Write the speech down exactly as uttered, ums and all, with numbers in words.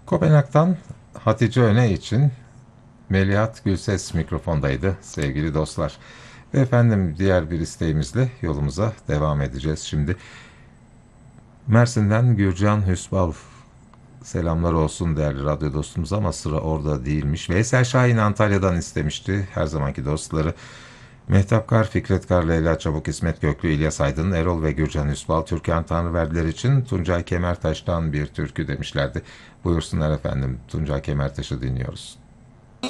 Kopenhag'dan Hatice Öne için Melihat Gülses mikrofondaydı sevgili dostlar. Ve efendim diğer bir isteğimizle yolumuza devam edeceğiz şimdi. Mersin'den Gürcan Hüsbal selamlar olsun değerli radyo dostumuz ama sıra orada değilmiş. Veysel Şahin Antalya'dan istemişti her zamanki dostları. Mehtap Kar, Fikret Kar, Leyla Çabuk, İsmet Göklü, İlyas Aydın, Erol ve Gürcan Üsbal, Türkan Tanrıverdiler için Tuncay Kemertaş'tan bir türkü demişlerdi. Buyursunlar efendim, Tuncay Kemertaş'ı dinliyoruz.